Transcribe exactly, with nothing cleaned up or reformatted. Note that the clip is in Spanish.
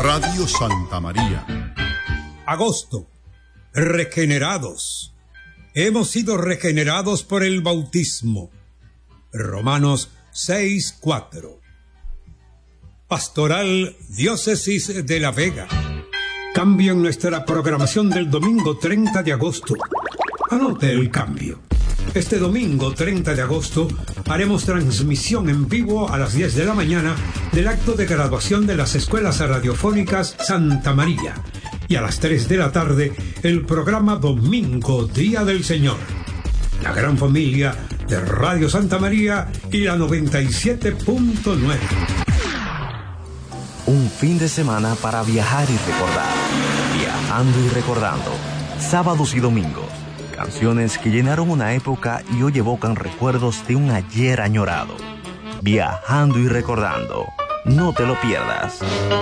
Radio Santa María. Agosto. Regenerados. Hemos sido regenerados por el bautismo. Romanos seis cuatro. Pastoral Diócesis de La Vega. Cambio en nuestra programación del domingo treinta de agosto. Anote el cambio. Este domingo treinta de agosto haremos transmisión en vivo a las diez de la mañana del acto de graduación de las escuelas radiofónicas Santa María. Y a las tres de la tarde el programa Domingo, Día del Señor. La gran familia de Radio Santa María y la noventa y siete punto nueve. Un fin de semana para viajar y recordar. Viajando y recordando. Sábados y domingos. Canciones que llenaron una época y hoy evocan recuerdos de un ayer añorado. Viajando y recordando. No te lo pierdas.